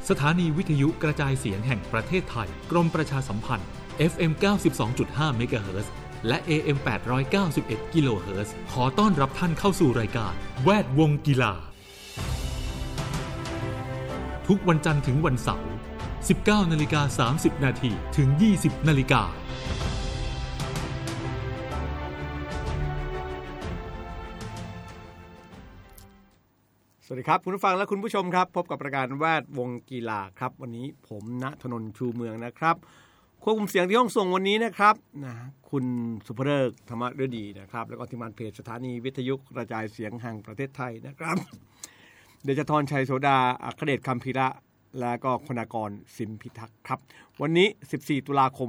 สถานีวิทยุกระจายเสียงแห่งประเทศไทยกรมประชาสัมพันธ์ FM 92.5 เมกะเฮิรตซ์และ AM 891 กิโลเฮิรตซ์ขอต้อนรับท่านเข้าสู่รายการแวดวงกีฬาทุกวันจันทร์ถึงวันเสาร์ 19:30 น.ถึง 20:00 น. สวัสดีครับคุณผู้ฟังและคุณผู้ชมครับพบกับรายการแวดวงกีฬาครับวันนี้ผมณธนนท์ชูเมืองนะครับควบคุมเสียงที่ห้องส่งวันนี้นะครับคุณสุภเริกธรรมฤดีนะครับแล้วก็ทีมงานเพจสถานีวิทยุกระจายเสียงแห่งประเทศไทยนะครับเดชธรชัยโสดาอัครเดชคัมภีระและก็คุณากรสิมพิทักษ์ครับวันนี้14ตุลาคม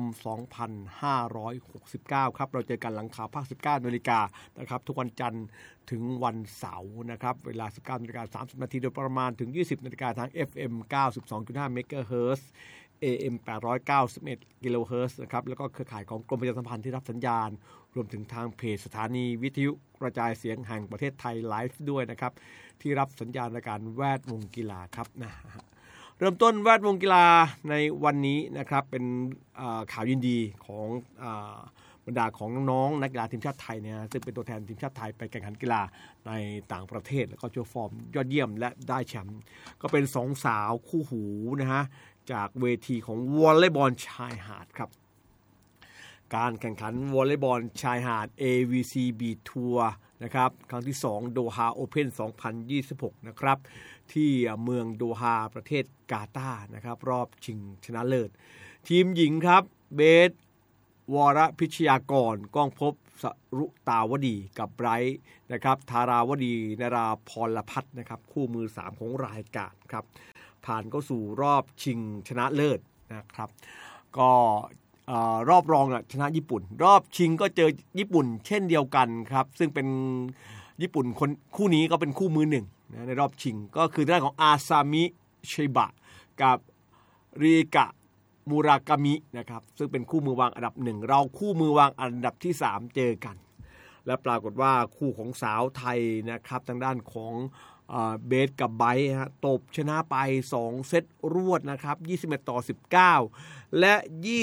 2569ครับเราเจอกันหลังข่าวภาค 19 น.นะครับทุกวันจันทร์ถึงวันเสาร์นะครับเวลา 19:30 น.โดยประมาณถึง 20:00 น.ทาง FM 92.5 เมกะเฮิรตซ์ AM 891 กิโลเฮิรตซ์นะครับแล้วก็เครือข่ายของกรมประชาสัมพันธ์ที่รับสัญญาณรวมถึงทางเพจสถานีวิทยุกระจายเสียงแห่งประเทศไทยไลฟ์ด้วยนะครับที่รับสัญญาณรายการแวดวงกีฬาครับเริ่มต้นแวดวงกีฬาในวันนี้นะครับเป็นข่าวยินดีของบรรดาของน้องๆนักกีฬาทีมชาติไทยเนี่ยซึ่งเป็นตัวแทนทีมชาติไทยไปแข่งขันกีฬาในต่างประเทศแล้วก็โชว์ฟอร์มยอดเยี่ยมและได้แชมป์ก็เป็นสองสาวคู่หูนะฮะจากเวทีของวอลเลย์บอลชายหาดครับการแข่งขันวอลเลย์บอลชายหาด AVC Beach Tour นะครับครั้งที่2โดฮาโอเพ่น2026นะครับที่เมืองโดฮาประเทศกาตาร์นะครับรอบชิงชนะเลิศทีมหญิงครับเบสวรพิชยากรก้องภพสรุตาวดีกับไบรท์นะครับธาราวดีนราพรพัฒน์นะครับคู่มือ3ของรายการครับผ่านเข้าสู่รอบชิงชนะเลิศนะครับก็รอบรองชนะญี่ปุ่นรอบชิงก็เจอญี่ปุ่นเช่นเดียวกันครับซึ่งเป็นญี่ปุ่นคนคู่นี้ก็เป็นคู่มือหนึ่งในรอบชิงก็คือด้านของอาซามิชิบะกับริกะมูรากามินะครับซึ่งเป็นคู่มือวางอันดับ1เราคู่มือวางอันดับที่3เจอกันและปรากฏว่าคู่ของสาวไทยนะครับทางด้านของเบสกับไบท์ตบชนะไป2เซตรวดนะครับ21-19และ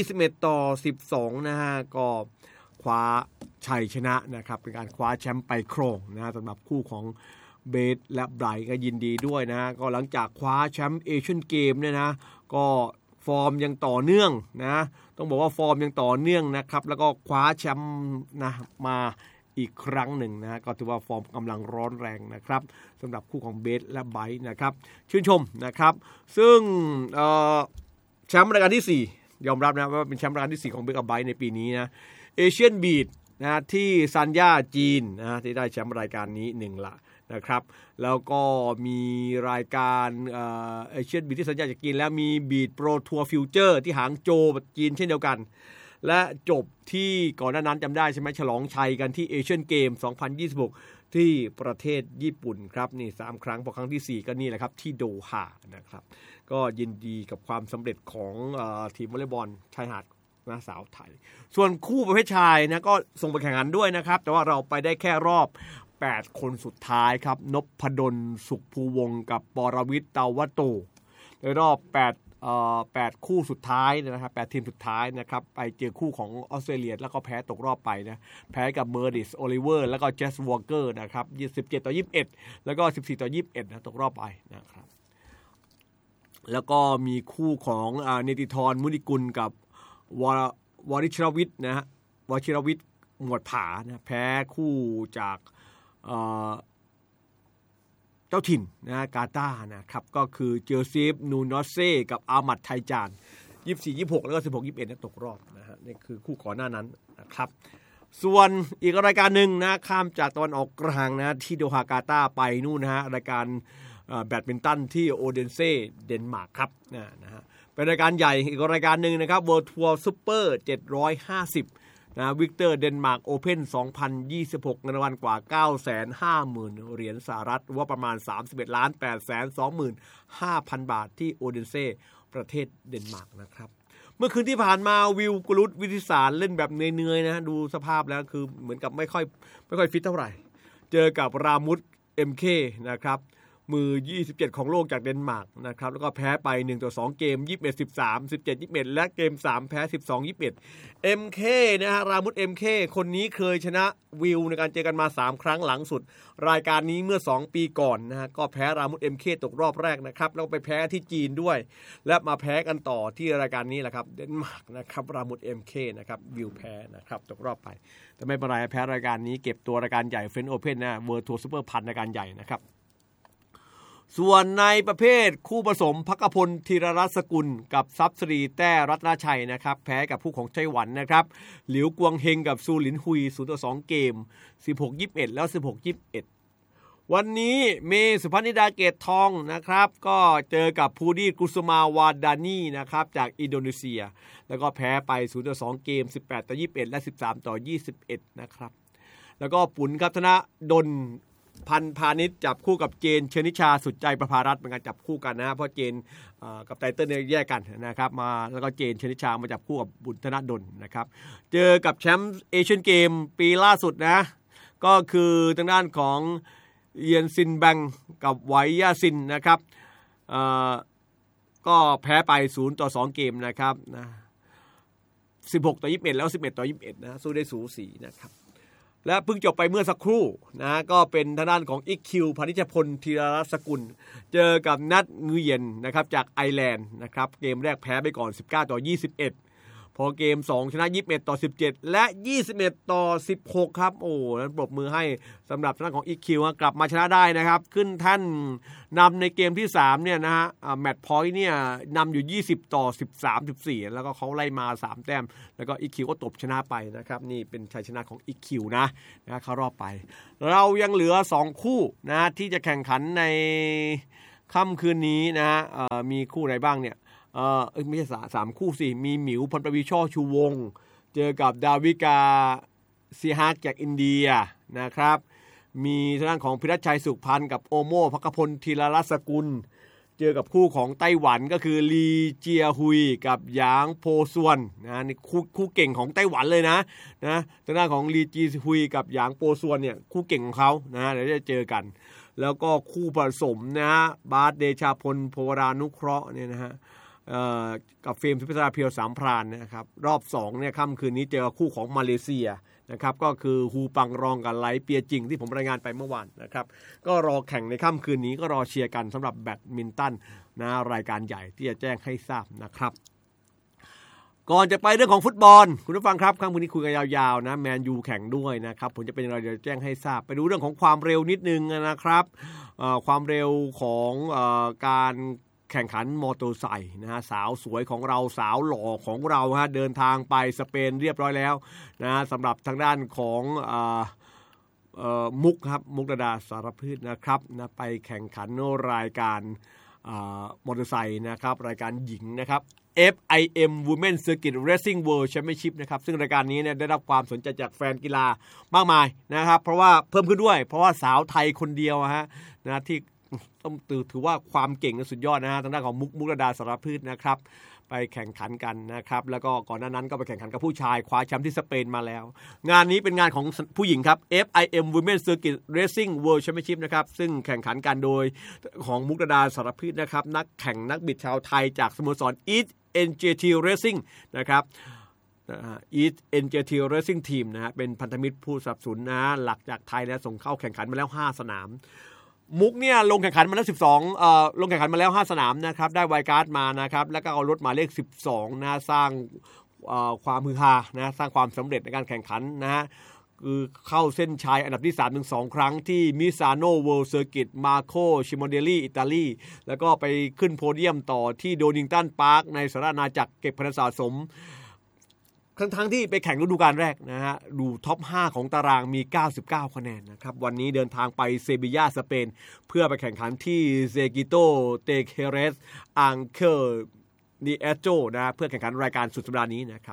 21-12นะฮะก็คว้าชัยชนะนะครับเป็นการคว้าแชมป์ไปครองนะสำหรับคู่ของเบสและไบรท์ก็ยินดีด้วยนะก็หลังจากคว้าแชมป์เอเชียนเกมเนี่ยนะก็ฟอร์มยังต่อเนื่องนะต้องบอกว่าฟอร์มยังต่อเนื่องนะครับแล้วก็คว้าแชมป์นะมาอีกครั้งหนึ่งนะก็ถือว่าฟอร์มกำลังร้อนแรงนะครับสำหรับคู่ของเบสและไบรท์นะครับชื่นชมนะครับซึ่งแชมป์รายการที่4ยอมรับนะว่าเป็นแชมป์รายการที่4ของเบสกับไบรท์ในปีนี้นะเอเชียนบีชนะที่ซันย่าจีนนะที่ได้แชมป์รายการนี้1ละนะครับแล้วก็มีรายการเอเชียนบีชที่ซันย่าจากจีนแล้วมีบีชโปรทัวร์ฟิวเจอร์ที่หางโจวจีนเช่นเดียวกันและจบที่ก่อนหน้านั้นจำได้ใช่ไหมฉลองชัยกันที่เอเชียนเกม2026ที่ประเทศญี่ปุ่นครับนี่3ครั้งพอครั้งที่4ก็นี่แหละครับที่โดฮานะครับก็ยินดีกับความสำเร็จของทีมวอลเลย์บอลชายหาดนะสาวไทยส่วนคู่ประเภทชายนะก็ส่งไปแข่งขันด้วยนะครับแต่ว่าเราไปได้แค่รอบ8คนสุดท้ายครับนพดลสุขภูวงศ์กับปรวิทย์เตาวโตในรอบ8คู่สุดท้ายนะครับ8ทีมสุดท้ายนะครับไปเจอคู่ของออสเตรเลียแล้วก็แพ้ตกรอบไปนะแพ้กับเมอร์ดิสโอลิเวอร์แล้วก็เจสวอลเกอร์นะครับ17-21แล้วก็14-21นะตกรอบไปนะครับแล้วก็มีคู่ของเนติธรมุนิกุลกับวริชรวิทย์นะฮะวชิรวิทย์หมวดผานะแพ้คู่จากเจ้าถิ่นนะกาตาร์นะครับก็คือเจอซีฟนูนอสเซ่กับอามัดไทจาน24-26แล้วก็16-21นะตกรอบนะฮะนี่คือคู่ก่อนหน้านั้นนะครับส่วนอีกรายการหนึ่งนะข้ามจากตะวันออกกลางนะที่โดฮากาตาร์ไปนู่นนะฮะรายการแบดมินตันที่โอเดนเซ่เดนมาร์กครับนะฮะเป็นรายการใหญ่อีกรายการหนึ่งนะครับ World Tour Super 750นะวิกเตอร์เดนมาร์กโอเพ่น2026เงินรางวัลกว่า 950,000 เหรียญสหรัฐหรือว่าประมาณ 31,825,000 บาทที่โอเดนเซ่ประเทศเดนมาร์กนะครับเมื่อคืนที่ผ่านมาวิลกุลุตวิทิสารเล่นแบบเหนื่อยๆนะดูสภาพแล้วคือเหมือนกับไม่ค่อยฟิตเท่าไหร่เจอกับรามุต MK นะครับมือ27ของโลกจากเดนมาร์กนะครับแล้วก็แพ้ไป1-2เกม 21-13 17-21 และเกม3แพ้ 12-21 MK นะฮะรามุต MK คนนี้เคยชนะวิวในการเจอกันมา3ครั้งหลังสุดรายการนี้เมื่อ2ปีก่อนนะฮะก็แพ้รามุต MK ตกรอบแรกนะครับแล้วก็ไปแพ้ที่จีนด้วยและมาแพ้กันต่อที่รายการนี้แหละครับเดนมาร์กนะครับรามุต MK นะครับวิวแพ้นะครับตกรอบไปแต่ไม่เป็นไรแพ้รายการนี้เก็บตัวรายการใหญ่เฟรนช์โอเพ่นนะเวิลด์ทัวร์ซุปเปอร์พันรายการใหญ่นะครับส่วนในประเภทคู่ผสมภักพลธีรรัตน์สกุลกับทรัพย์ศรีแต้รัตนชัยนะครับแพ้กับผู้ของไต้หวันนะครับหลิวกวงเฮงกับซูหลินฮุย 0-2 เกม 16-21 แล้ว 16-21 วันนี้เมสุพนิดาเกตทองนะครับก็เจอกับพูดี้กุสมาวาดานีนะครับจากอินโดนีเซียแล้วก็แพ้ไป 0-2 เกม 18-21 และ 13-21 นะครับแล้วก็ปุ่นครับธนดลพันพาณิชย์จับคู่กับเจนเชนิชาสุดใจประภารัตน์เป็นการจับคู่กันนะเพราะเจนกับไตเติ้ลเนี่ยแยกกันนะครับมาแล้วก็เจนเชนิชามาจับคู่กับบุญธนดลนะครับเจอกับแชมป์เอเชียนเกมปีล่าสุดนะก็คือทางด้านของเอียนซินแบงกับไวยาซินนะครับก็แพ้ไป 0-2 เกมนะครับนะ16-21 แล้ว 11-21 นะสู้ได้สูสีนะครับและเพิ่งจบไปเมื่อสักครู่นะก็เป็นทางด้านของอิกคิวพานิชพลธีรรัตน์สกุลเจอกับนัทงือเย็นนะครับจากไอร์แลนด์นะครับเกมแรกแพ้ไปก่อน 19-21 พอเกม2ชนะ 21-17 และ 21-16 ครับโอ้นั้นปรบมือให้สำหรับทางด้านของ EQ กลับมาชนะได้นะครับขึ้นแท่นนำในเกมที่3เนี่ยนะฮะแมตช์พอยต์เนี่ยนำอยู่20-13-14แล้วก็เขาไล่มา3แต้มแล้วก็ EQ ก็ตบชนะไปนะครับนี่เป็นชัยชนะของ EQ นะเข้ารอบไปเรายังเหลือ2คู่นะที่จะแข่งขันในค่ำคืนนี้นะฮะมีคู่ไหนบ้างเนี่ยไม่ใช่3คู่สิมีหมิวพลประวีช่อชูวงศ์เจอกับดาวิกาซีฮากจากอินเดียนะครับมีทางด้านของพิรัชชัยสุขพันธ์กับโอโม่ภักพลธีรรัตน์สกุลเจอกับคู่ของไต้หวันก็คือลีเจียฮุยกับหยางโพซวนนะนี่คู่เก่งของไต้หวันเลยนะทางด้านของลีเจียฮุยกับหยางโพซวนเนี่ยคู่เก่งของเขานะเดี๋ยวจะเจอกันแล้วก็คู่ผสมนะฮะบาสเดชาพลโพรานุเคราะห์เนี่ยนะฮะกับเฟรมสุพิศราเพียวสามพรานนะครับรอบ2เนี่ยค่ำคืนนี้เจอคู่ของมาเลเซียนะครับก็คือฮูปังรองกับไลเปียจิงที่ผมรายงานไปเมื่อวานนะครับก็รอแข่งในค่ำคืนนี้ก็รอเชียร์กันสำหรับแบดมินตันนะรายการใหญ่ที่จะแจ้งให้ทราบนะครับก่อนจะไปเรื่องของฟุตบอลคุณผู้ฟังครับค่ำคืนนี้คุยกันยาวๆนะแมนยูแข่งด้วยนะครับผมจะเป็นอะไรเดี๋ยวแจ้งให้ทราบไปดูเรื่องของความเร็วนิดนึงนะครับความเร็วของการแข่งขันมอเตอร์ไซค์นะฮะสาวสวยของเราสาวหล่อของเราฮะเดินทางไปสเปนเรียบร้อยแล้วนะสำหรับทางด้านของมุกครับมุกดาดาสารพืชนะครับนะไปแข่งขันรายการมอเตอร์ไซค์นะครับรายการหญิงนะครับ FIM Women Circuit Racing World Championship นะครับซึ่งรายการนี้เนี่ยได้รับความสนใจจากแฟนกีฬามากมายนะครับเพราะว่าเพิ่มขึ้นด้วยเพราะว่าสาวไทยคนเดียวฮะนะที่ต้องถือว่าความเก่งสุดยอดนะฮะทางด้านของมุกดาสารพืชนะครับไปแข่งขันกันนะครับแล้วก็ก่อนหน้านั้นก็ไปแข่งขันกับผู้ชายคว้าแชมป์ที่สเปนมาแล้วงานนี้เป็นงานของผู้หญิงครับ FIM Women Circuit Racing World Championship นะครับซึ่งแข่งขันกันโดยของมุกดาสารพืชนะครับนักแข่งนักบิดชาวไทยจากสโมสร East NJT Racing นะครับEast NJT Racing Team นะฮะเป็นพันธมิตรผู้สนับสนุนนะหลักจากไทยและส่งเข้าแข่งขันมาแล้ว5สนามมุกเนี่ยลงแข่งขันมาแล้วลงแข่งขันมาแล้ว5สนามนะครับได้ไวการ์ดมานะครับแล้วก็เอารถหมายเลข12นะสร้างความฮือฮานะสร้างความสำเร็จในการแข่งขันนะฮะคือเข้าเส้นชัยอันดับที่ 3-2 ครั้งที่มิซานโนเวิลด์เซอร์กิตมาโคชิโมเดลีอิตาลีแล้วก็ไปขึ้นโพเดียมต่อที่โดนิงตันพาร์คในสหราชอาณาจักรเก็บคะแนนสะสมทั้งที่ไปแข่งฤดูกาลแรกนะฮะดูท็อป5ของตารางมี99คะแนนนะครับวันนี้เดินทางไปเซบียาสเปนเพื่อไปแข่งขันที่เซกิโตเตเคเรสอังเคลนีเอโจนะเพื่อแข่งขันรายการสุดสัปดาห์นี้นะครับ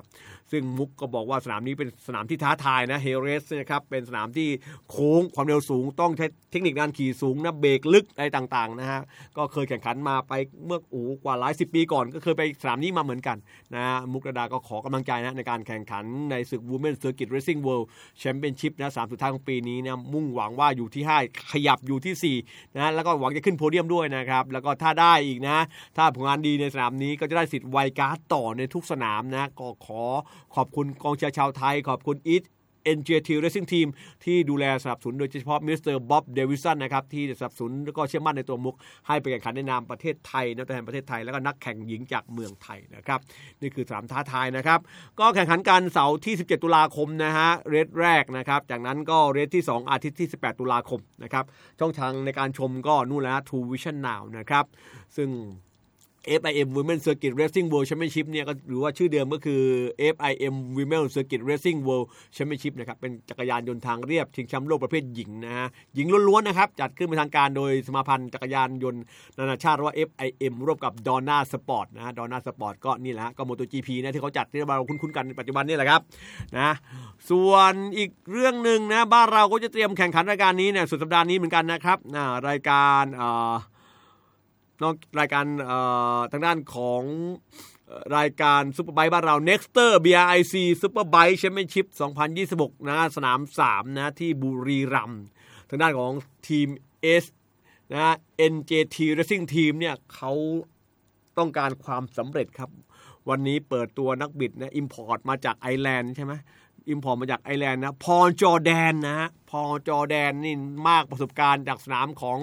ซึ่งมุกก็บอกว่าสนามนี้เป็นสนามที่ท้าทายนะเฮเรสนะครับเป็นสนามที่โค้งความเร็วสูงต้องใช้เทคนิคการขี่สูงนะเบรกลึกอะไรต่างๆนะฮะก็เคยแข่งขันมาไปเมื่อกว่าหลาย10 ปีก่อนก็เคยไปสนามนี้มาเหมือนกันนะมุกดาก็ขอกำลังใจนะในการแข่งขันในศึก Women Circuit Racing World Championship นะ3สุดท้ายของปีนี้นะมุ่งหวังว่าอยู่ที่5ขยับอยู่ที่4นะแล้วก็หวังจะขึ้นโพเดียมด้วยนะครับแล้วก็ถ้าได้อีกนะถ้าผลงานดีในสนามนี้ก็จะได้สิทธิ์ไวการ์ดต่อในทุกสนามนะก็ขอบคุณกองเชียร์ชาวไทยขอบคุณNJT Racing Team ที่ดูแลสนับสนุนโดยเฉพาะมิสเตอร์บ๊อบเดวิสันนะครับที่สนับสนุนแล้วก็เชื่อมั่นในตัวมุกให้ไปแข่งขันในนามประเทศไทยนักแข่งประเทศไทยแล้วก็นักแข่งหญิงจากเมืองไทยนะครับนี่คือสนามท้าทายนะครับก็แข่งขันกันเสาร์ที่17ตุลาคมนะฮะเรสแรกนะครับจากนั้นก็เรสที่2อาทิตย์ที่18ตุลาคมนะครับช่องทางในการชมก็นู่นแล้ว True Vision Now นะครับซึ่งFIM Women Circuit Racing World Championship เนี่ยก็หรือว่าชื่อเดิมก็คือ FIM Women Circuit Racing World Championship นะครับเป็นจักรยานยนต์ทางเรียบชิงแชมป์โลกประเภทหญิงนะฮะหญิงล้วนๆนะครับจัดขึ้นเป็นทางการโดยสมาพันธ์จักรยานยนต์นานาชาติว่า FIM ร่วมกับ Dorna Sport นะฮะ Dorna Sport ก็นี่แหละก็ MotoGP นะที่เขาจัดที่เราคุ้นๆกันในปัจจุบันนี่แหละครับนะส่วนอีกเรื่องนึงนะบ้านเราก็จะเตรียมแข่งขันรายการนี้เนี่ยสุดสัปดาห์นี้เหมือนกันนะครับรายการนอกรายการทางด้านของรายการซุปเปอร์ไบค์บ้านเรา Nexter BRIC Superbike Championship 2026นะสนาม3นะที่บุรีรัมย์ทางด้านของทีม S นะ NJT Racing Team เนี่ยเขาต้องการความสำเร็จครับวันนี้เปิดตัวนักบิดนะ import มาจากไอร์แลนด์ใช่ไหม import มาจากไอร์แลนด์นะพอลจอร์แดนนะฮะพอลจอร์แดนนี่มากประสบการณ์จากสนามของ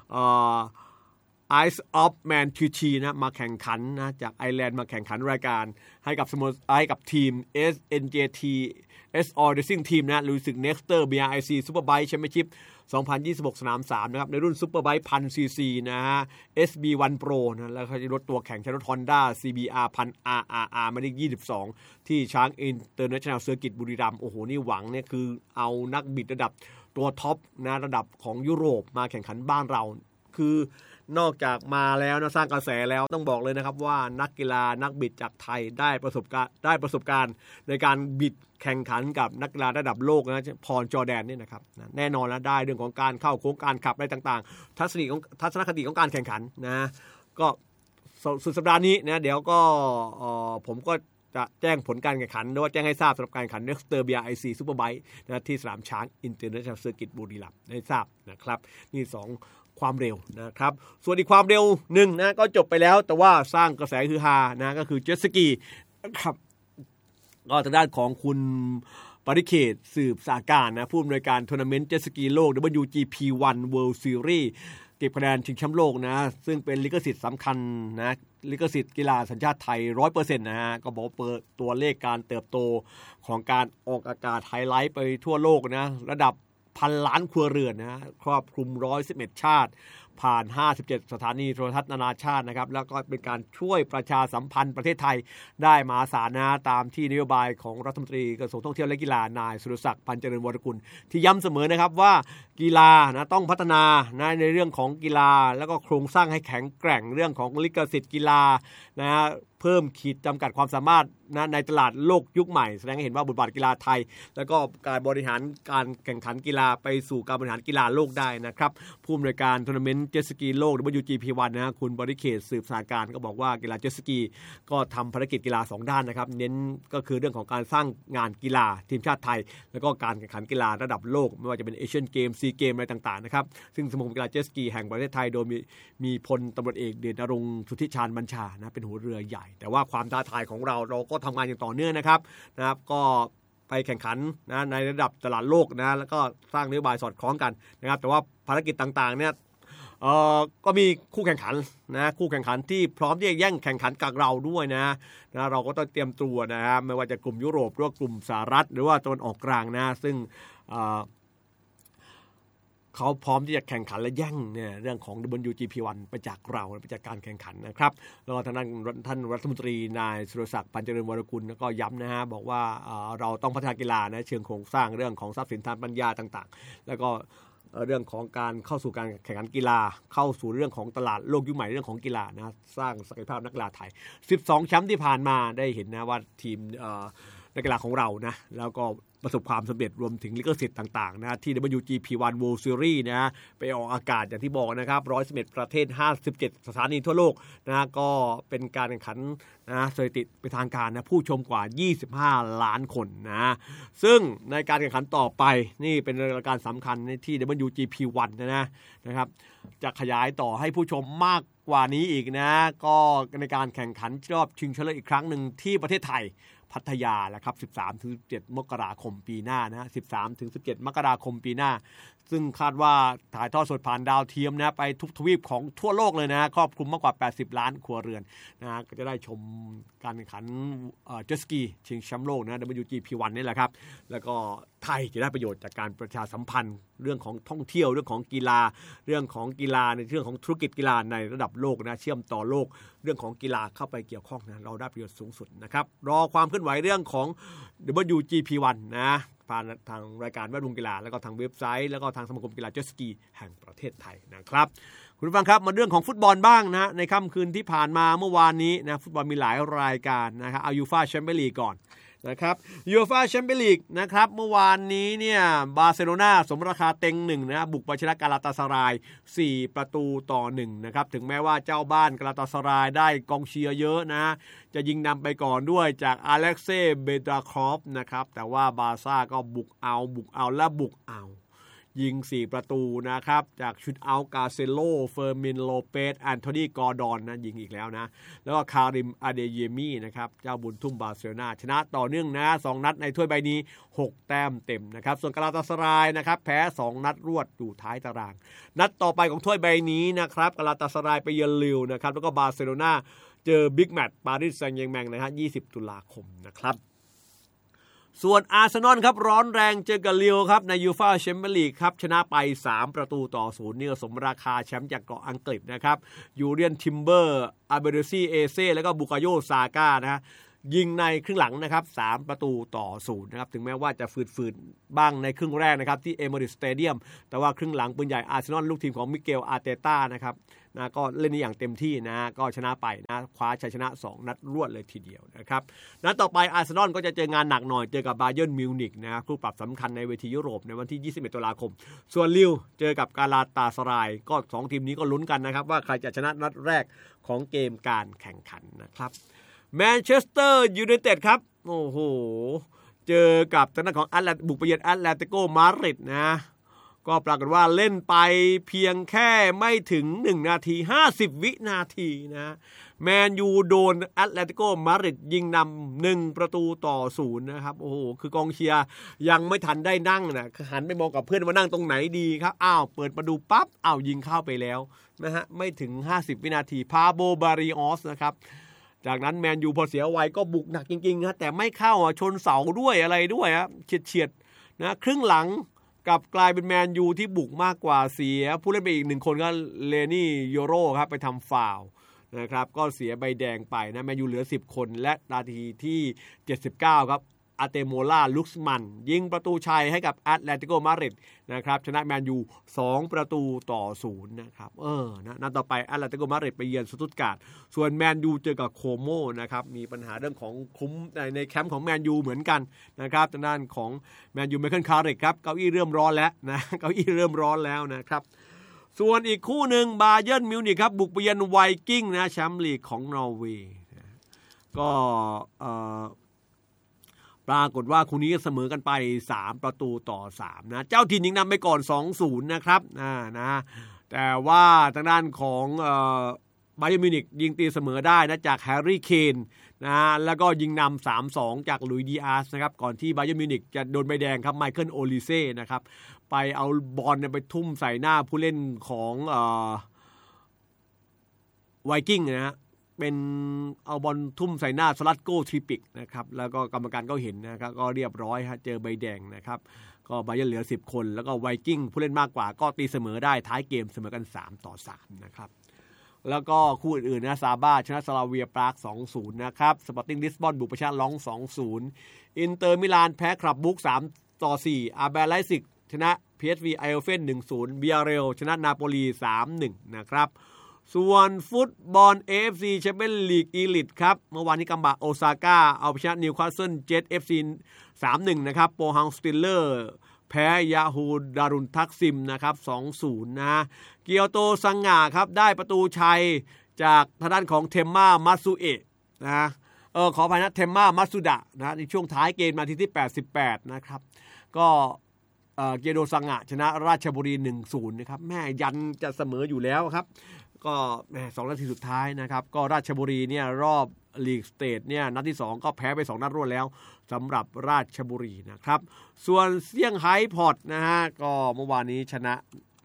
Ice of Man QT นะมาแข่งขันนะจากไอร์แลนด์มาแข่งขันรายการให้กับทีม SNJT SR Racing Team นะหรือศึก Nexter BRIC Superbike Championship 2026สนาม3นะครับในรุ่น Superbike 1000 cc นะฮะ SB1 Pro นะแล้วเขาจะรถตัวแข่งใช้รถ Honda CBR 1000 RRR มาได้22ที่ช้าง International Circuit บุรีรัมย์โอ้โหนี่หวังเนี่ยคือเอานักบิดระดับตัวท็อปนะระดับของยุโรปมาแข่งขันบ้านเราคือนอกจากมาแล้วนะสร้างกระแสแล้วต้องบอกเลยนะครับว่านักกีฬานักบิดจากไทยได้ประสบการณ์ในการบิดแข่งขันกับนักกีฬาระดับโลกนะพรจอร์แดนนี่นะครับแน่นอนแล้วได้เรื่องของการเข้าโค้งการขับอะไรต่างๆทัศนคติของการแข่งขันนะก็สุดสัปดาห์นี้นะเดี๋ยวก็ผมก็จะแจ้งผลการแข่งขันหรือว่าแจ้งให้ทราบสำหรับการแข่งขัน Nexter BRIC Superbike นะที่สนามช้าง International Circuit บุรีรัมย์ได้ทราบนะครับนี่2ความเร็วนะครับส่วนอีกความเร็วหนึ่งนะก็จบไปแล้วแต่ว่าสร้างกระแสฮือฮานะก็คือเจ็ตสกีนะครับก็ทางด้านของคุณปริเขตสืบสาการนะผู้อำนวยการทัวร์นาเมนต์เจ็ตสกีโลก WGP1 World Series เก็บคะแนนชิงแชมป์โลกนะซึ่งเป็นลิขสิทธิ์สำคัญนะลิขสิทธิ์กีฬาสัญชาติไทย 100% นะฮะก็บอกเปิดตัวเลขการเติบโตของการออกอากาศไฮไลท์ไปทั่วโลกนะระดับ1,000 ล้านครัวเรือนนะครอบคลุม111ชาติผ่าน57สถานีโทรทัศน์นานาชาตินะครับแล้วก็เป็นการช่วยประชาสัมพันธ์ประเทศไทยได้มหาศาลนะตามที่นโยบายของรัฐมนตรีกระทรวงท่องเที่ยวและกีฬานายสุรศักดิ์พันเจริญวรกุลที่ย้ำเสมอนะครับว่ากีฬานะต้องพัฒนานะในเรื่องของกีฬาแล้วก็โครงสร้างให้แข็งแกร่งเรื่องของลิขสิทธิ์กีฬานะเพิ่มขีดจำกัดความสามารถนะในตลาดโลกยุคใหม่แสดงให้เห็นว่าบทบาทกีฬาไทยแล้วก็การบริหารการแข่งขันกีฬาไปสู่การบริหารกีฬาโลกได้นะครับผู้อำนวยการทัวร์นาเมนต์เจ็ตสกีโลก WGP1 นะคุณบริเขตสืบสาการก็บอกว่ากีฬาเจ็ตสกีก็ทำภารกิจกีฬา2ด้านนะครับเน้นก็คือเรื่องของการสร้างงานกีฬาทีมชาติไทยแล้วก็การแข่งขันกีฬาระดับโลกไม่ว่าจะเป็นเอเชียนเกมซีเกมอะไรต่างๆนะครับซึ่งสมาคมกีฬาเจ็ตสกีแห่งประเทศไทยโดยมีพลตำรวจเอกเดชนรงค์สุทธิชาญบัญชานะเป็นหัวเรือใหญ่แต่ว่าความท้าทายของเราก็ทำงานอย่างต่อเนื่องนะครับก็ไปแข่งขันนะในระดับตลาดโลกนะแล้วก็สร้างนโยบายสอดคล้องกันนะครับแต่ว่าภารกิจต่างๆเนี่ยก็มีคู่แข่งขันนะคู่แข่งขันที่พร้อมที่จะแย่งแข่งขันกับเราด้วยนะเราก็ต้องเตรียมตัวนะครับไม่ว่าจะกลุ่มยุโรปหรือว่ากลุ่มสหรัฐหรือว่าตะวันออกกลางนะซึ่งเขาพร้อมที่จะแข่งขันและแย่งเนี่ยเรื่องของ WGP1 ไปจากเราไปจากการแข่งขันนะครับแล้วก็ทางด้านท่านรัฐมนตรีนายสุรศักดิ์พันเจริญวรกุลก็ย้ำนะฮะบอกว่าเราต้องพัฒนากีฬานะเชิงโครงสร้างเรื่องของทรัพย์สินทางปัญญาต่างๆแล้วก็เรื่องของการเข้าสู่การแข่งขันกีฬาเข้าสู่เรื่องของตลาดโลกยุคใหม่เรื่องของกีฬานะสร้างศักยภาพนักกีฬาไทย12แชมป์ที่ผ่านมาได้เห็นนะว่าทีมนักกีฬาของเรานะแล้วก็ประสบความสำเร็จรวมถึงลิขสิทธิ์ต่างๆนะที่ WGP1 World Series นะไปออกอากาศอย่างที่บอกนะครับ111ประเทศ57สถานีทั่วโลกนะก็เป็นการแข่งขันนะสถิติเป็นทางการนะผู้ชมกว่า25ล้านคนนะซึ่งในการแข่งขันต่อไปนี่เป็นรายการสำคัญที่ WGP1 นะครับจะขยายต่อให้ผู้ชมมากกว่านี้อีกนะก็ในการแข่งขันรอบชิงชนะเลิศอีกครั้งหนึ่งที่ประเทศไทยพัทยาแหละครับ 13-17 มกราคมปีหน้านะ 13-17 มกราคมปีหน้าซึ่งคาดว่าถ่ายทอดสดผ่านดาวเทียมนะไปทุกทวีปของทั่วโลกเลยนะครอบคลุมมากกว่า80ล้านครัวเรือนนะก็จะได้ชมการแข่งขันเจ็ตสกีชิงแชมป์โลกนะ WGP1 นี่แหละครับแล้วก็ไทยจะได้ประโยชน์จากการประชาสัมพันธ์เรื่องของท่องเที่ยวเรื่องของกีฬาเรื่องของกีฬาในเรื่องของธุรกิจกีฬาในระดับโลกนะเชื่อมต่อโลกเรื่องของกีฬาเข้าไปเกี่ยวข้องนะเราได้ประโยชน์สูงสุดนะครับรอความเคลื่อนไหวเรื่องของ WGP1 นะผ่านทางรายการแวดวงกีฬาแล้วก็ทางเว็บไซต์แล้วก็ทางสมาคมกีฬาเจ็ตสกีแห่งประเทศไทยนะครับคุณผู้ฟังครับมาเรื่องของฟุตบอลบ้างนะในค่ำคืนที่ผ่านมาเมื่อวานนี้นะฟุตบอลมีหลายรายการนะครับเอายูฟ่าแชมเปี้ยนลีกก่อนนะครับยูฟ่าแชมเปี้ยนลีกนะครับเมื่อวานนี้เนี่ยบาร์เซโลนาสมราคาเต็ง1นะบุกไปชนะกาลาตาสาราย4-1นะครับถึงแม้ว่าเจ้าบ้านกาลาตาสารายได้กองเชียร์เยอะนะจะยิงนำไปก่อนด้วยจากอเล็กเซ่เบดาครอฟนะครับแต่ว่าบาร์ซ่าก็บุกเอาและบุกเอายิง4ประตูนะครับจากชุดเอากาเซโลเฟอร์มินโลเปสแอนโทนีกอร์ดอนนะยิงอีกแล้วนะแล้วก็คาริมอาเดเยมีนะครับเจ้าบุญทุ่มบาร์เซโลนาชนะต่อเนื่องนะ2นัดในถ้วยใบนี้6แต้มเต็มนะครับส่วนกาลาตาสารายนะครับแพ้2นัดรวดอยู่ท้ายตารางนัดต่อไปของถ้วยใบนี้นะครับกาลาตาสารายไปเยือนลิวนะครับแล้วก็บาร์เซโลนาเจอบิ๊กแมตช์ปารีสแซงต์แชร์แมงนะฮะ20ตุลาคมนะครับส่วนอาร์เซนอลครับร้อนแรงเจอกับลิลครับในยูฟ่าแชมเปี้ยนลีกครับชนะไป3-0นี่ก็สมราคาแชมป์จากเกาะอังกฤษนะครับยูเรียนทิมเบอร์อาเบเดซี่เอเซ่แล้วก็บุกาโยซาก้านะยิงในครึ่งหลังนะครับ3-0นะครับถึงแม้ว่าจะฝืดๆบ้างในครึ่งแรกนะครับที่เอมิเรตส์สเตเดียมแต่ว่าครึ่งหลังปืนใหญ่อาร์เซนอลลูกทีมของมิเกลอาร์เตต้านะครับนะก็เล่นอย่างเต็มที่นะก็ชนะไปนะคว้าชัยชนะ2นัดรวดเลยทีเดียวนะครับนัดต่อไปอาร์เซนอลก็จะเจองานหนักหน่อยเจอกับบาเยิร์นมิวนิกนะคู่ปรับสำคัญในเวทียุโรปในวันที่21ตุลาคมส่วนลิลเจอกับกาลาตาสารายก็2ทีมนี้ก็ลุ้นกันนะครับว่าใครจะชนะนัดแรกของเกมการแข่งขันนะครับแมนเชสเตอร์ยูไนเต็ดครับโอ้โหเจอกับทางด้านของบุกไปเยือนแอตเลติโกมาดริดนะก็ปรากฏว่าเล่นไปเพียงแค่ไม่ถึง1นาที50วินาทีนะแมนยูโดนแอตเลติโกมาดริดยิงนำ1-0นะครับโอ้โหคือกองเชียร์ยังไม่ทันได้นั่งนะหันไปมองกับเพื่อนว่านั่งตรงไหนดีครับอ้าวเปิดมาดูปั๊บอ้าวยิงเข้าไปแล้วนะฮะไม่ถึง50วินาทีพาโบบาริออสนะครับจากนั้นแมนยูพอเสียไวก็บุกหนักจริงๆนะแต่ไม่เข้าชนเสาด้วยอะไรด้วยครับเฉียดนะครึ่งหลังกับกลายเป็นแมนยูที่บุกมากกว่าเสียผู้เล่นไปอีก1คนก็เลนี่โยโร่ครับไปทำฟาวล์นะครับก็เสียใบแดงไปนะแมนยูเหลือ10คนและนาทีที่79ครับอาเตโมล่าลุกส์มันยิงประตูชัยให้กับแอตเลติโกมาดริดนะครับชนะแมนยู2-0นะครับนัดต่อไปแอตเลติโกมาดริดไปเยือนสตุตการ์ดส่วนแมนยูเจอกับโคโมนะครับมีปัญหาเรื่องของคุ้มในแคมป์ของแมนยูเหมือนกันนะครับทางด้านของแมนยูไมเคิลคาริกครับเก้าอี้เริ่มร้อนแล้วนะเก้าอี้เริ่มร้อนแล้วนะครับส่วนอีกคู่หนึ่งบาเยิร์นมิวนิกครับบุกไปเยือนไวกิ้งนะแชมป์ลีกของนอร์เวย์ก็ปรากฏว่าคู่นี้เสมอกันไป3-3นะเจ้าถิ่นยิงนำไปก่อน 2-0 นะครับนะแต่ว่าทางด้านของบาเยิร์นมิวนิกยิงตีเสมอได้นะจากแฮร์รี่เคนนะแล้วก็ยิงนำ 3-2 จากลุยดิอาสนะครับก่อนที่บาเยิร์นมิวนิกจะโดนใบแดงครับไมเคิลโอลิเซ่นะครับไปเอาบอลไปทุ่มใส่หน้าผู้เล่นของไวกิ้งนะฮะเป็นเอาบอลทุ่มใส่หน้าสลัดโก้ทริปิกนะครับแล้วก็กรรมการก็เห็นนะครับก็เรียบร้อยฮะเจอใบแดงนะครับก็บาเยิร์นเหลือ10คนแล้วก็ไวกิ้งผู้เล่นมากกว่าก็ตีเสมอได้ท้ายเกมเสมอกัน3-3นะครับแล้วก็คู่อื่นๆนะซาบ้าชนะสลาเวียปราก 2-0 นะครับสปอร์ติ้งลิสบอนบุกไปชนะลอง 2-0 อินเตอร์มิลานแพ้คลับบุ๊ก 3-4 อาร์เบไลซิกชนะ PSV ไอโอเฟน 1-0 เบียเรลชนะนาโปลี 3-1 นะครับส่วนฟุตบอล AFC แชมเปี้ยนลีกอีลิทครับเมื่อวานนี้กัมบะโอซาก้าเอาชนะนิวคาสเซิลเจ็ต FC 3-1 นะครับโปฮังสติลเลอร์แพ้ยาฮูดารุนทักซิมนะครับ 2-0 นะเกียวโตซังงะครับได้ประตูชัยจากทางด้านของเทมม่ามัตสึเอะนะขออภัยนะเทมม่ามัตสึดะนะในช่วงท้ายเกมนาทีที่88นะครับก็เกียวโตซังงะชนะราชบุรี 1-0 นะครับแม่ยันจะเสมออยู่แล้วครับก็แม่2นาทีสุดท้ายนะครับก็ราชบุรีเนี่ยรอบลีกสเตทเนี่ยนัดที่2ก็แพ้ไป2นัดรวดแล้วสำหรับราชบุรีนะครับส่วนเซี่ยงไฮ้พอร์ตนะฮะก็เมื่อวานนี้ชนะ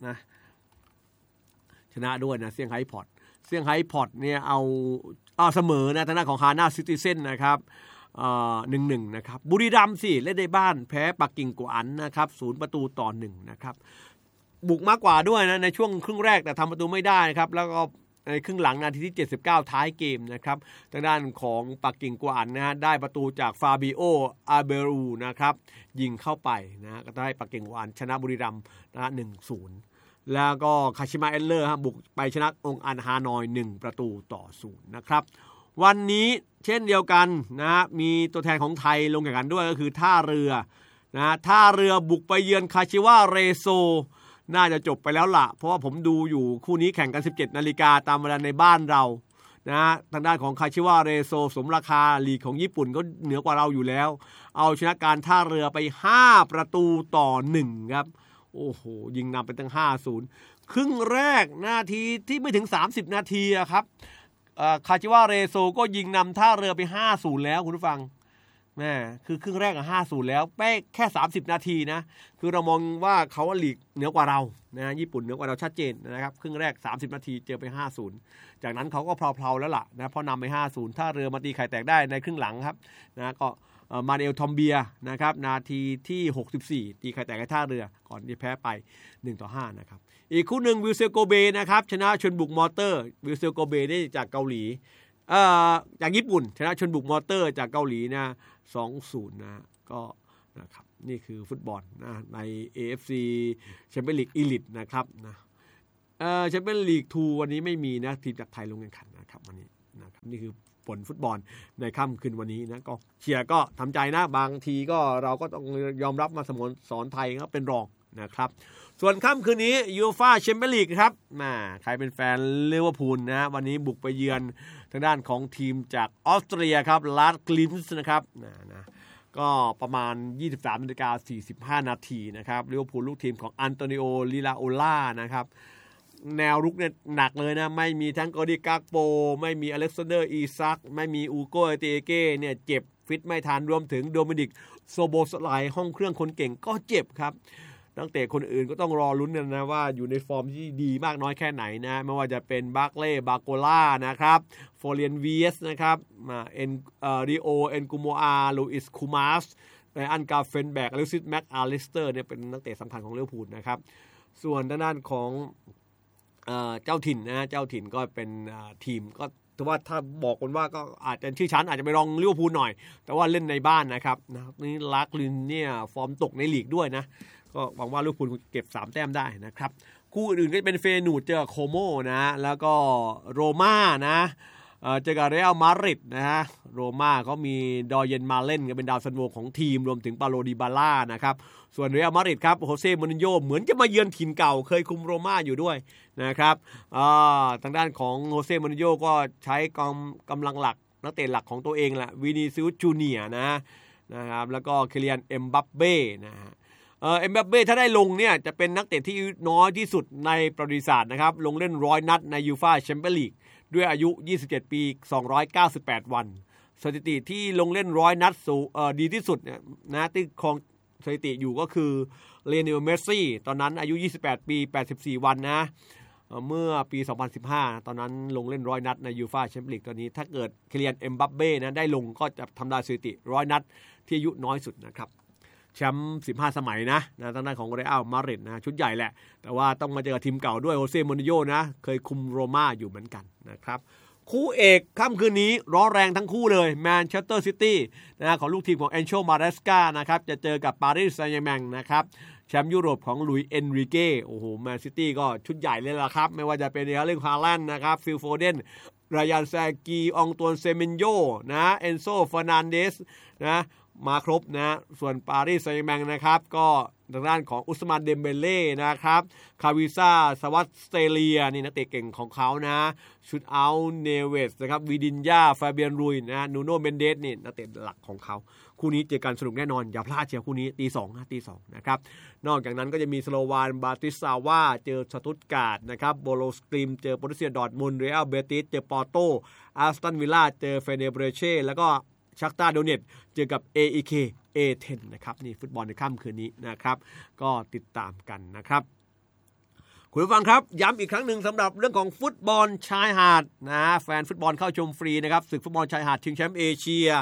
ด้วยนะเซี่ยงไฮ้พอร์ตเนี่ยเอาเสมอนะทางด้านของฮาน่าซิตี้เซ่นนะครับ1-1 นะครับบุรีรัมย์สิเล่นในบ้านแพ้ปักกิ่งกัวอันนะครับ0-1นะครับบุกมากกว่าด้วยนะในช่วงครึ่งแรกแต่ทำประตูไม่ได้นะครับแล้วก็ในครึ่งหลังนาทีที่79ท้ายเกมนะครับทางด้านของปักกิ่งกัวอันนะฮะได้ประตูจากฟาบิโออาเบรูนะครับยิงเข้าไปนะก็ได้ปักกิ่งกัวอันชนะบุรีรัมย์นะ 1-0 แล้วก็คาชิมะเอลเลอร์บุกไปชนะองค์อันฮานอย1-0นะครับวันนี้เช่นเดียวกันนะมีตัวแทนของไทยลงแข่งขันด้วยก็คือท่าเรือนะท่าเรือบุกไปเยือนคาชิวะเรโซน่าจะจบไปแล้วล่ะเพราะว่าผมดูอยู่คู่นี้แข่งกัน 17 นาฬิกาตามเวลาในบ้านเรานะทางด้านของคาชิวะเรโซสมราคาลีกของญี่ปุ่นก็เหนือกว่าเราอยู่แล้วเอาชนะการท่าเรือไป5-1ครับโอ้โหยิงนำไปตั้ง 5-0 ครึ่งแรกนาทีที่ไม่ถึง30นาทีครับคาชิวะเรโซก็ยิงนำท่าเรือไป 5-0 แล้วคุณผู้ฟังแม่คือครึ่งแรก5-0 แล้วแค่30นาทีนะคือเรามองว่าเขาลีกเหนือกว่าเรานะญี่ปุ่นเหนือกว่าเราชัดเจนนะครับครึ่งแรก30นาทีเจอไป 5-0 จากนั้นเขาก็เพลาๆแล้วล่ะนะพอนำไป 5-0 ท่าเรือมาตีไข่แตกได้ในครึ่งหลังครับนะก็มาเนลทอมเบียนะครับนาทีที่64ตีไข่แตกให้ท่าเรือก่อนที่แพ้ไป 1-5 นะครับอีกคู่หนึ่งวิลเซลโกเบนะครับชนะชนบุกมอเตอร์วิลเซลโกเบได้จากเกาหลีจากญี่ปุ่นชนะชนบุกมอเตอร์จากเกาหลีนะ 2-0 นะก็นะครับนี่คือฟุตบอลนะใน AFC แชมเปี้ยนลีกอีลิทนะครับนะแชมเปี้ยนลีก2วันนี้ไม่มีนะทีมจากไทยลงแข่งขันนะครับวันนี้นะครับนี่คือผลฟุตบอลในค่ำคืนวันนี้นะก็เชียร์ก็ทำใจนะบางทีก็เราก็ต้องยอมรับมาสโมสรไทยก็เป็นรองนะครับส่วนค่ำคืนนี้ยูฟ่าแชมเปี้ยนลีกครับใครเป็นแฟนลิเวอร์พูลนะวันนี้บุกไปเยือนทางด้านของทีมจากออสเตรียครับลาดกลินส์นะครับนะก็ประมาณ 23:45 นาทีนะครับลิเวอร์พูลลูกทีมของอันโตนิโอลิลาโอล่านะครับแนวรุกเนี่ยหนักเลยนะไม่มีทั้งกอดิกากโปไม่มีอเล็กซานเดอร์อีซักไม่มีอูโกเอเตเก้เนี่ยเจ็บฟิตไม่ทันรวมถึงโดมินิกโซโบสไลห้องเครื่องคนเก่งก็เจ็บครับตั้งแต่คนอื่นก็ต้องรอลุ้นนะว่าอยู่ในฟอร์มที่ดีมากน้อยแค่ไหนนะไม่ว่าจะเป็นบาร์เล่บาโกล่านะครับฟอเรียนวีเอสนะครับริโอเอ็นกูโมอาลูอิสคูมาสไลอันกาเฟนแบกอเล็กซิสแม็กอาลิสเตอร์เนี่ยเป็นนักเตะสำคัญของลิเวอร์พูลนะครับส่วนด้านของเจ้าถิ่นนะเจ้าถิ่นก็เป็นทีมก็แต่ว่าถ้าบอกคนว่าก็อาจจะชื่อชั้นอาจจะไปรองลิเวอร์พูลหน่อยแต่ว่าเล่นในบ้านนะครับนี่ลาร์กลินเนี่ยฟอร์มตกในลีกด้วยนะก็หวังว่าลิเวอร์พูลเก็บ3แต้มได้นะครับคู่อื่นก็เป็นเฟนูดเจอโคโมนะแล้วก็โรม่านะเจอกับเรอัลมาดริดนะฮะโรม่าเขามีดอเยนมาเล่นก็เป็นดาวซันโวของทีมรวมถึงปาโลดิบาล่านะครับส่วนเรอัลมาดริดครับโฮเซ่มูรินโญ่เหมือนจะมาเยือนถิ่นเก่าเคยคุมโรม่าอยู่ด้วยนะครับทางด้านของโฮเซ่มูรินโญ่ก็ใช้กำลังหลักนักเตะหลักของตัวเองแหละวินิซิอุสจูเนียร์นะครับแล้วก็เคลียนเอ็มบัปเป้นะฮะเอ็มบัปเป้ถ้าได้ลงเนี่ยจะเป็นนักเตะที่น้อยที่สุดในประวัติศาสตร์นะครับลงเล่น100นัดในยูฟ่าแชมเปี้ยนลีกด้วยอายุ27ปี298วันสถิติที่ลงเล่น100นัดดีที่สุดเนี่ยนะที่ครองสถิติอยู่ก็คือเลโอเนลเมสซี่ตอนนั้นอายุ28ปี84วันนะเมื่อปี2015ตอนนั้นลงเล่น100นัดในยูฟ่าแชมเปี้ยนลีกตอนนี้ถ้าเกิดเคลียนเอ็มบัปเป้นะได้ลงก็จะทำลายสถิติ100นัดที่อายุน้อยสุดนะครับแชมป์15สมัยนะทางด้านของเรอัลมาดริดนะชุดใหญ่แหละแต่ว่าต้องมาเจอทีมเก่าด้วยโฮเซ่มูรินโญ่นะเคยคุมโรม่าอยู่เหมือนกันนะครับคู่เอกค่ำคืนนี้ร้อนแรงทั้งคู่เลยแมนเชสเตอร์ซิตี้นะของลูกทีมของเอนโชมาเรสกานะครับจะเจอกับปารีสแซงต์แชร์แมงนะครับแชมป์ยุโรปของลุยส์เอนริเก้โอ้โหแมนซิตี้ก็ชุดใหญ่เลยล่ะครับไม่ว่าจะเป็นเรื่องฮาแลนด์นะครับฟิลโฟเดนรายานแซกีอองตวนเซเมนโยนะเอนโซเฟอร์นันเดสนะมาครบนะส่วนปารีสแซงต์แมงนะครับก็ทางด้านของอุสมานเดมเบเล่นะครับคาวิซ่าสวัสเตเลียนี่นักเตะเก่งของเขานะชุดเอาเนเวสนะครับวิดินญาฟาเบียนรุยนะนูโนเมนเดสนี่นักเตะหลักของเขาคู่นี้เจอกันสนุกแน่นอนอย่าพลาดเชียร์คู่นี้ตี 2นะครับนอกจากนั้นก็จะมีสโลวานบาติสซาวาเจอสตุตการ์ดนะครับโบโลสกริมเจอโบรุสเซียดอร์ทมุนด์เรอัลเบติสเจอปอร์โตอาสตันวิลล่าเจอเฟเนเบรเช่แล้วก็ชักตาโดเนตเจอกับ AEK A10 นะครับนี่ฟุตบอลในค่ำคืนนี้นะครับก็ติดตามกันนะครับคุณผู้ฟังครับย้ำอีกครั้งหนึ่งสำหรับเรื่องของฟุตบอลชายหาดนะแฟนฟุตบอลเข้าชมฟรีนะครับศึกฟุตบอลชายหาดชิงแชมป์เอเชีย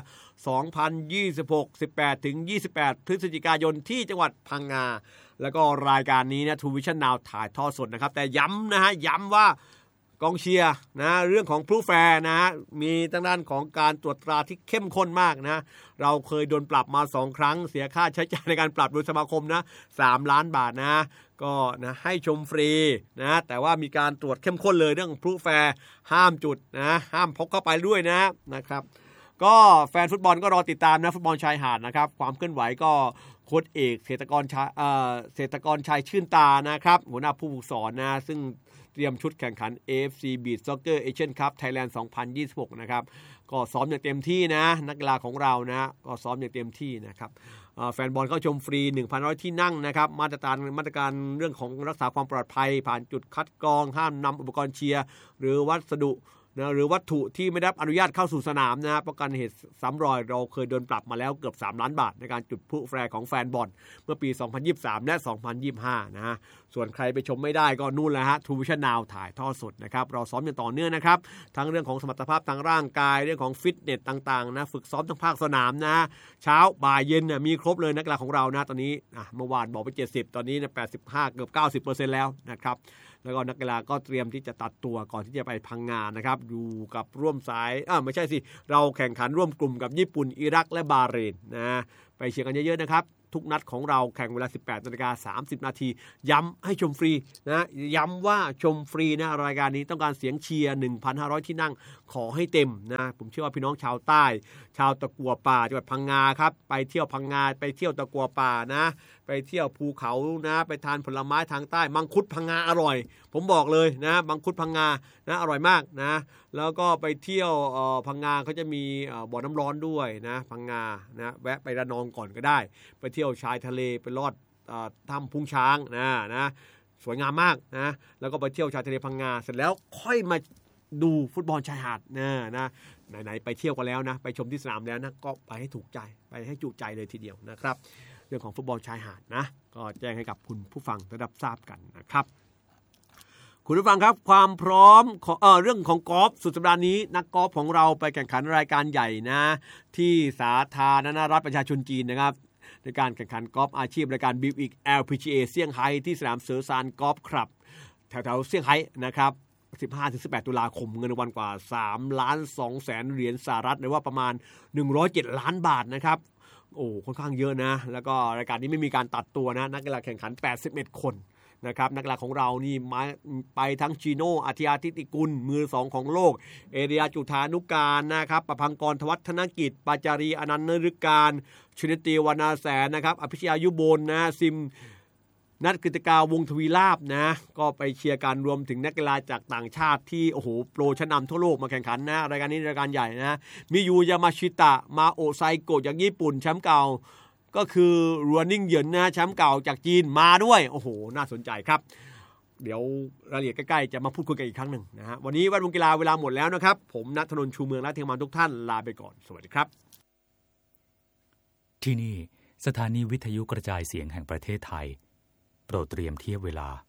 2026 18-28 พฤศจิกายนที่จังหวัดพังงาแล้วก็รายการนี้นะทูวิชั่นนาวถ่ายทอดสดนะครับแต่ย้ำว่ากองเชียร์นะเรื่องของพลุแฟร์นะมีทางด้านของการตรวจตราที่เข้มข้นมากนะเราเคยโดนปรับมา2ครั้งเสียค่าใช้จ่ายในการปรับโดยสมาคมนะ3 ล้านบาทนะก็นะให้ชมฟรีนะแต่ว่ามีการตรวจเข้มข้นเลยเรื่องพลุแฟร์ห้ามจุดนะห้ามพกเข้าไปด้วยนะครับก็แฟนฟุตบอลก็รอติดตามนะฟุตบอลชายหาดนะครับความเคลื่อนไหวก็โค้ชเอกเศรษฐกรชัยชื่นตานะครับหัวหน้าผู้ฝึกสอนนะซึ่งเตรียมชุดแข่งขัน AFC Beach Soccer Asian Cup Thailand 2026 นะครับก็ซ้อมอย่างเต็มที่นะนักกีฬาของเรานะก็ซ้อมอย่างเต็มที่นะครับแฟนบอลเข้าชมฟรี 1,100 ที่นั่งนะครับมาตรการเรื่องของรักษาความปลอดภัยผ่านจุดคัดกรองห้ามนำอุปกรณ์เชียร์หรือวัสดุนะหรือวัตถุที่ไม่ได้รับอนุญาตเข้าสู่สนามนะป้องกันเหตุซ้ำรอยเราเคยโดนปรับมาแล้วเกือบ3 ล้านบาทในการจุดพลุแฟร์ของแฟนบอลเมื่อปี 2023 และ 2025 นะฮะส่วนใครไปชมไม่ได้ก็นู่นแหละฮะทูวิชั่นนาวถ่ายทอดสดนะครับเราซ้อมอย่างต่อเนื่องนะครับทั้งเรื่องของสมรรถภาพทางร่างกายเรื่องของฟิตเนสต่างๆนะฝึกซ้อมทั้งภาคสนามนะเช้าบ่ายเย็นมีครบเลยนักกีฬาของเรานะตอนนี้เมื่อวานบอกไป70ตอนนี้เนี่ย85เกือบ 90% แล้วนะครับแล้วก็นักกีฬาก็เตรียมที่จะตัดตัวก่อนที่จะไปพังงานะครับอยู่กับร่วมสายไม่ใช่สิเราแข่งขันร่วมกลุ่มกับญี่ปุ่นอิรักและบาห์เรนนะไปเชียร์กันเยอะๆนะครับทุกนัดของเราแข่งเวลา 18:30 น.ย้ำให้ชมฟรีนะย้ำว่าชมฟรีนะรายการนี้ต้องการเสียงเชียร์ 1,500 ที่นั่งขอให้เต็มนะผมเชื่อว่าพี่น้องชาวใต้ชาวตะกั่วป่าจังหวัดพังงาครับไปเที่ยวพังงาไปเที่ยวตะกั่วป่านะไปเที่ยวภูเขานะไปทานผลไม้ทางใต้มังคุดพังงาอร่อยผมบอกเลยนะมังคุดพังงานะอร่อยมากนะแล้วก็ไปเที่ยวพังงาเขาจะมีบ่อน้ำร้อนด้วยนะพังงานะแวะไประนองก่อนก็ได้ไปเที่ยวชายทะเลไปลอดถ้ำพุงช้างนะสวยงามมากนะแล้วก็ไปเที่ยวชายทะเลพังงาเสร็จแล้วค่อยมาดูฟุตบอลชายหาดนะไหนไปเที่ยวกันแล้วนะไปชมที่สนามแล้วนะก็ไปให้ถูกใจไปให้จุใจเลยทีเดียวนะครับเรื่องของฟุตบอลชายหาดนะก็แจ้งให้กับคุณผู้ฟังได้รับทราบกันนะครับคุณผู้ฟังครับความพร้อมของเรื่องของกอล์ฟสุดสัปดาห์นี้นักกอล์ฟของเราไปแข่งขันรายการใหญ่นะที่สาธารณรัฐประชาชนจีนนะครับในการแข่งขันกอล์ฟอาชีพรายการ BIWIC LPGA เซี่ยงไฮ้ที่สนามเสือซานกอล์ฟคลับแถวๆเซี่ยงไฮ้นะครับ 15-18 ตุลาคมเงินรางวัลกว่า 3,200,000 เหรียญสหรัฐหรือว่าประมาณ107 ล้านบาทนะครับโอ้ค่อนข้างเยอะนะแล้วก็รายการนี้ไม่มีการตัดตัวนะนักกีฬาแข่งขัน81คนนะครับนักกีฬาของเรานี่มาไปทั้งจีโน่อาทิยาทิติกุลมือ2ของโลกเอเรียจุธานุการนะครับประพังกรทวัฒนกิจปาจารีอนันต์นฤการชนิตีวรรณาแสนนะครับอภิชยายุบลนะซิมนัทกฤตกาวงทวีลาภนะก็ไปเชียร์กันรวมถึงนักกีฬาจากต่างชาติที่โอ้โหโปรชั้นนำทั่วโลกมาแข่งขันนะรายการนี้รายการใหญ่นะมิยูยามาชิตะมาโอไซโกะจากญี่ปุ่นแชมป์เก่าก็คือรัวนิ่งเหยินนะแชมป์เก่าจากจีนมาด้วยโอ้โหน่าสนใจครับเดี๋ยวรายละเอียดใกล้ๆจะมาพูดคุยกันอีกครั้งหนึ่งนะฮะวันนี้วันวงกีฬาเวลาหมดแล้วนะครับผมณัฐนนท์ชูเมืองและทีมงานทุกท่านลาไปก่อนสวัสดีครับที่นี่สถานีวิทยุกระจายเสียงแห่งประเทศไทยโปรดเตรียมเทียบเวลา